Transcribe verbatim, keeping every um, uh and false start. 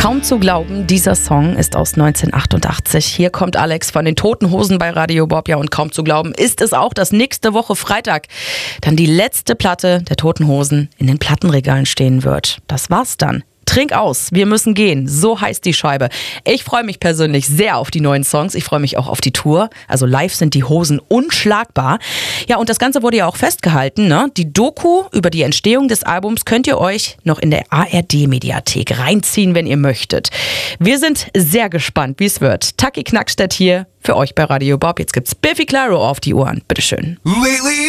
Kaum zu glauben, dieser Song ist aus neunzehnhundertachtundachtzig. Hier kommt Alex von den Toten Hosen bei Radio Bob. Ja, und kaum zu glauben ist es auch, dass nächste Woche Freitag dann die letzte Platte der Toten Hosen in den Plattenregalen stehen wird. Das war's dann. Trink aus, wir müssen gehen. So heißt die Scheibe. Ich freue mich persönlich sehr auf die neuen Songs. Ich freue mich auch auf die Tour. Also live sind die Hosen unschlagbar. Ja, und das Ganze wurde ja auch festgehalten, ne? Die Doku über die Entstehung des Albums könnt ihr euch noch in der A R D-Mediathek reinziehen, wenn ihr möchtet. Wir sind sehr gespannt, wie es wird. Taki Knackstedt hier für euch bei Radio Bob. Jetzt gibt's Biffy Clyro auf die Ohren. Bitteschön.